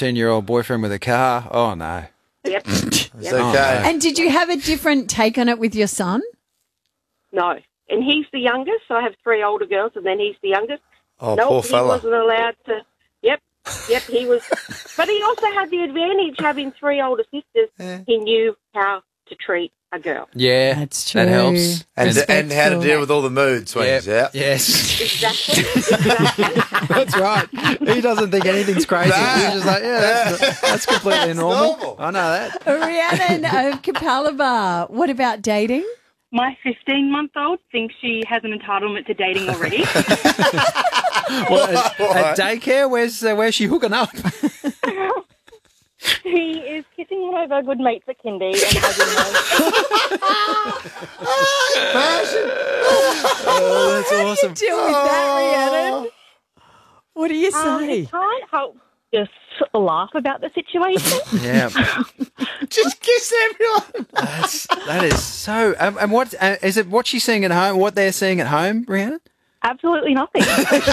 17-year-old boyfriend with a car. Oh, no. Yep. It's Yep. okay. And did you have a different take on it with your son? No. And he's the youngest, so I have 3 older girls, and then he's the youngest. Oh, nope, poor fella. he wasn't allowed to. Yep, he was. But he also had the advantage, having 3 older sisters, he knew how to treat a girl. Yeah, That's true. that helps. And how to deal with all the mood swings, yeah. Yes. Exactly. That's right. He doesn't think anything's crazy. He's just like, that's completely normal. I know that. Rhiannon of Capalaba, what about dating? My 15-month-old thinks she has an entitlement to dating already. At daycare, where's she hooking up? He is kissing one of our good mates at kindy and hugging Oh, that's awesome. Deal with that, Rhiannon. What do you say? I can't help just laugh about the situation. Yeah. Just kiss everyone. That is so. And what is it? What she's seeing at home? What they're seeing at home, Rhiannon? Absolutely nothing. It's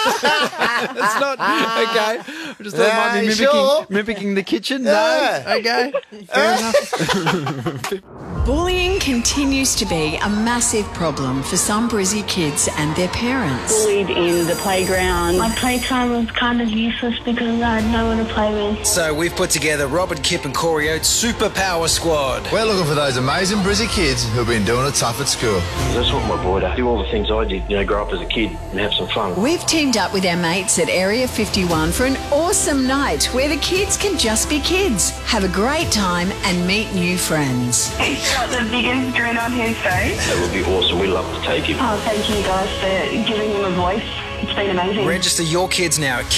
not okay. I just thought it might be mimicking the kitchen. Yeah. No, okay, fair enough. Bullying continues to be a massive problem for some Brizzy kids and their parents. Bullied in the playground. My playtime was kind of useless because I had no one to play with. So we've put together Robert, Kip and Corey Oates' Super Power Squad. We're looking for those amazing Brizzy kids who've been doing it tough at school. That's what my boy does. Do all the things I did, grow up as a kid and have some fun. We've teamed up with our mates at Area 51 for an awesome night where the kids can just be kids, have a great time and meet new friends. He's got the biggest grin on his face. That would be awesome. We'd love to take him. Oh, thank you guys for giving him a voice. It's been amazing. Register your kids now at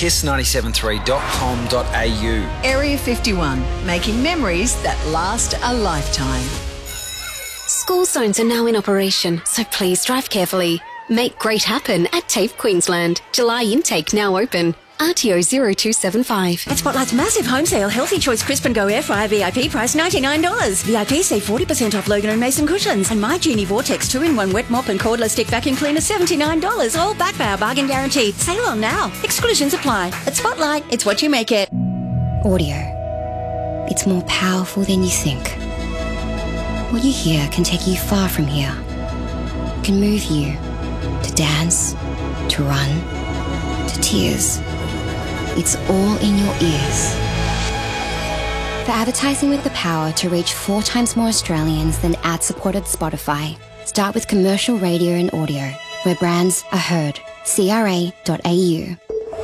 kiss973.com.au. Area 51, making memories that last a lifetime. School zones are now in operation, so please drive carefully. Make great happen at TAFE Queensland. July intake now open. RTO 0275. At Spotlight's massive home sale, Healthy Choice Crisp and Go Air Fryer VIP price $99. VIP save 40% off Logan & Mason cushions. And My Genie Vortex 2-in-1 wet mop and cordless stick vacuum cleaner $79. All backed by our bargain guarantee. Sale on now. Exclusions apply. At Spotlight, it's what you make it. Audio. It's more powerful than you think. What you hear can take you far from here. It can move you to dance, to run, to tears. It's all in your ears. For advertising with the power to reach 4 times more Australians than ad-supported Spotify, start with commercial radio and audio, where brands are heard. CRA.au.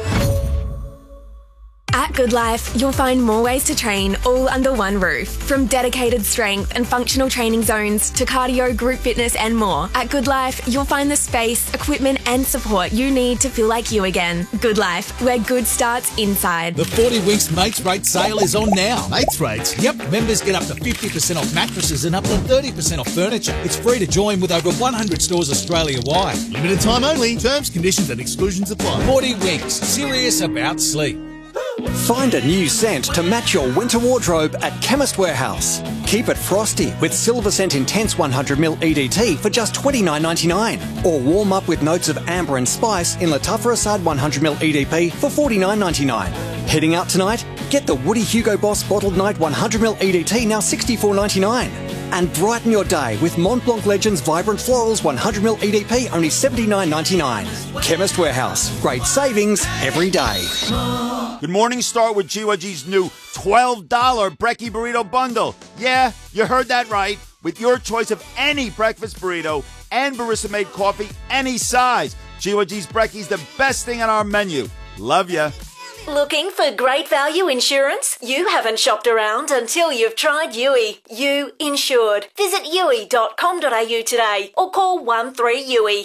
At Good Life, you'll find more ways to train all under one roof. From dedicated strength and functional training zones to cardio, group fitness and more. At Good Life, you'll find the space, equipment and support you need to feel like you again. Good Life, where good starts inside. The 40 Winks Mates Rate sale is on now. Mates Rates? Yep. Members get up to 50% off mattresses and up to 30% off furniture. It's free to join with over 100 stores Australia-wide. Limited time only. Terms, conditions and exclusions apply. 40 Winks. Serious about sleep. Find a new scent to match your winter wardrobe at Chemist Warehouse. Keep it frosty with Silver Scent Intense 100ml EDT for just $29.99. Or warm up with notes of amber and spice in Latafra Assad 100ml EDP for $49.99. Heading out tonight? Get the Woody Hugo Boss Bottled Night 100ml EDT now $64.99. And brighten your day with Mont Blanc Legends Vibrant Florals 100ml EDP only $79.99. Chemist Warehouse. Great savings every day. Good morning, start with GYG's new $12 Brekkie Burrito Bundle. Yeah, you heard that right. With your choice of any breakfast burrito and barista-made coffee, any size. GYG's Brekkie's the best thing on our menu. Love ya. Looking for great value insurance? You haven't shopped around until you've tried Yui. You insured. Visit yui.com.au today or call 13-YUI.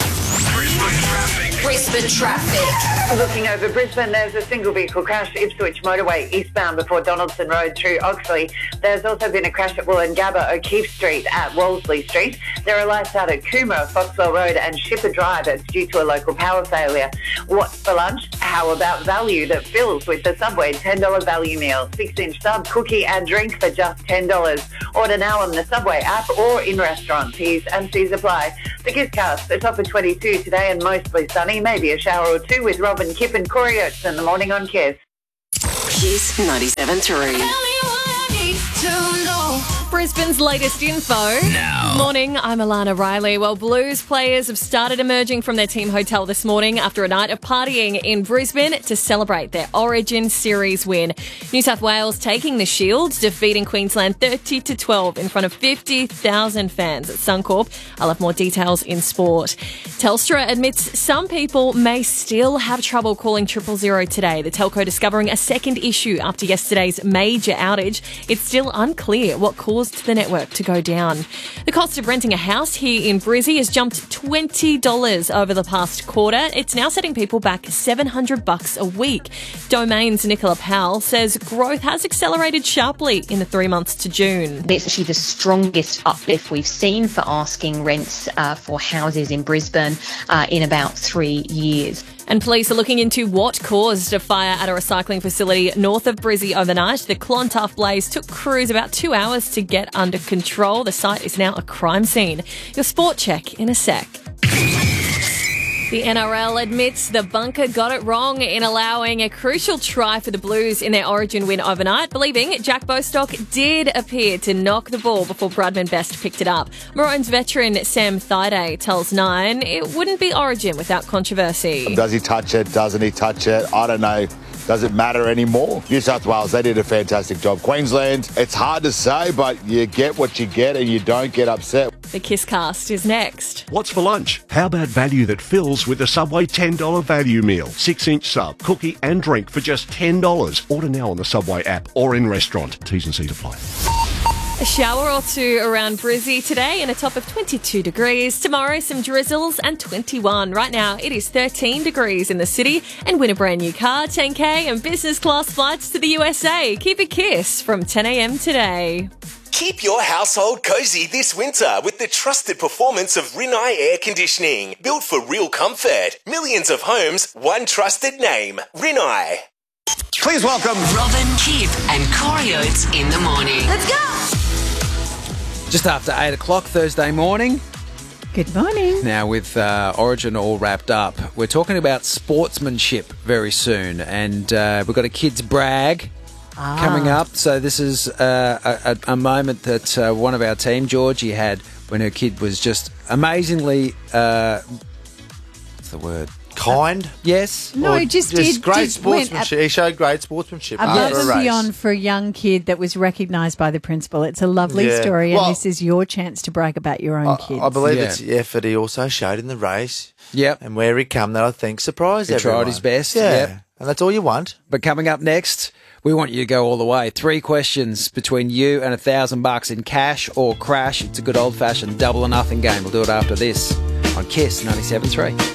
Brisbane traffic. Looking over Brisbane, there's a single vehicle crash, Ipswich Motorway eastbound before Donaldson Road through Oxley. There's also been a crash at Wollongabba, O'Keefe Street at Wolseley Street. There are lights out at Coomera, Foxwell Road and Shipper Drive. It's due to a local power failure. What's for lunch? How about value that fills with the Subway $10 value meal? 6-inch sub, cookie and drink for just $10. Order now on the Subway app or in restaurant. T's and C's apply. The Kisscast, the top of 22 today and mostly sunny. Maybe a shower or two with Robin, Kip and Corey Oates in the morning on Kiss. Kiss 97.3. Brisbane's latest info. Now. Morning, I'm Alana Riley. Well, Blues players have started emerging from their team hotel this morning after a night of partying in Brisbane to celebrate their Origin Series win. New South Wales taking the Shield, defeating Queensland 30-12 in front of 50,000 fans at Suncorp. I'll have more details in sport. Telstra admits some people may still have trouble calling 000 today. The telco discovering a second issue after yesterday's major outage. It's still unclear what caused the network to go down. The cost of renting a house here in Brizzy has jumped $20 over the past quarter. It's now setting people back $700 a week. Domain's Nicola Powell says growth has accelerated sharply in the 3 months to June. That's actually the strongest uplift we've seen for asking rents for houses in Brisbane in about 3 years. And police are looking into what caused a fire at a recycling facility north of Brizzy overnight. The Clontarf blaze took crews about 2 hours to get under control. The site is now a crime scene. Your sport check in a sec. The NRL admits the bunker got it wrong in allowing a crucial try for the Blues in their Origin win overnight, believing Jack Bostock did appear to knock the ball before Bradman Best picked it up. Maroons veteran Sam Thaiday tells Nine it wouldn't be Origin without controversy. Does he touch it? Doesn't he touch it? I don't know. Does it matter anymore? New South Wales, they did a fantastic job. Queensland, it's hard to say, but you get what you get and you don't get upset. The Kisscast is next. What's for lunch? How about value that fills with the Subway $10 value meal? 6-inch sub, cookie and drink for just $10. Order now on the Subway app or in restaurant. T's and C's apply. A shower or two around Brizzy today and a top of 22 degrees. Tomorrow, some drizzles and 21. Right now, it is 13 degrees in the city. And win a brand new car, 10K and business class flights to the USA. Keep a kiss from 10 a.m. today. Keep your household cozy this winter with the trusted performance of Rinnai Air Conditioning. Built for real comfort. Millions of homes, one trusted name. Rinnai. Please welcome Robin, Kip and Corey Oates in the morning. Let's go! Just after 8 o'clock Thursday morning. Good morning. Now, with Origin all wrapped up, we're talking about sportsmanship very soon. And we've got a kids' brag coming up. So this is a moment that one of our team, Georgie, had when her kid was just amazingly, what's the word? Kind? Yes. No, he just did. Great sportsmanship. He showed great sportsmanship. Above and beyond for a young kid that was recognised by the principal. It's a lovely story, and this is your chance to brag about your own kids. I believe it's the effort he also showed in the race. Yep. And where he come that I think surprised everyone. He tried his best. Yeah. Yep. And that's all you want. But coming up next, we want you to go all the way. 3 questions between you and $1,000 in cash or crash. It's a good old-fashioned double or nothing game. We'll do it after this on Kiss 97.3.